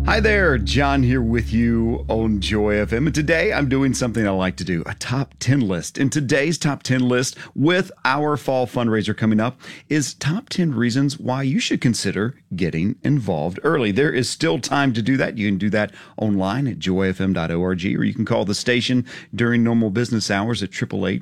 Hi there, John here with you on Joy FM. And today I'm doing something I like to do, a top 10 list. And today's top 10 list with our fall fundraiser coming up is top 10 reasons why you should consider getting involved early. There is still time to do that. You can do that online at joyfm.org, or you can call the station during normal business hours at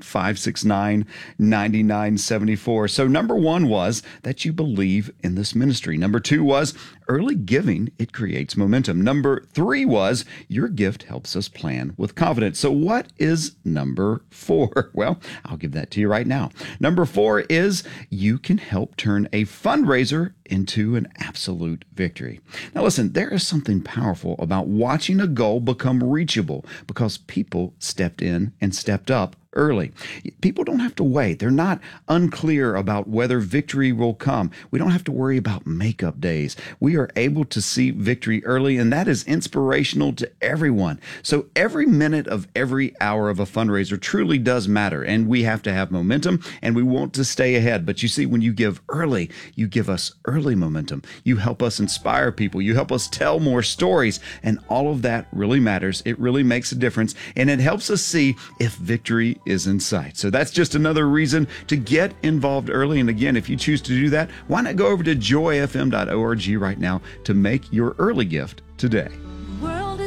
888-569-9974. So number one was that you believe in this ministry. Number two was early giving, it creates momentum. Number three was your gift helps us plan with confidence. So what is number four? Well, I'll give that to you right now. Number four is you can help turn a fundraiser into an absolute victory. Now listen, there is something powerful about watching a goal become reachable because people stepped in and stepped up early. People don't have to wait. They're not unclear about whether victory will come. We don't have to worry about makeup days. We are able to see victory early, and that is inspirational to everyone. So every minute of every hour of a fundraiser truly does matter, and we have to have momentum, and we want to stay ahead. But you see, when you give early, you give us early momentum. You help us inspire people. You help us tell more stories, and all of that really matters. It really makes a difference, and it helps us see if victory is in sight. So that's just another reason to get involved early. And again, if you choose to do that, why not go over to joyfm.org right now to make your early gift today?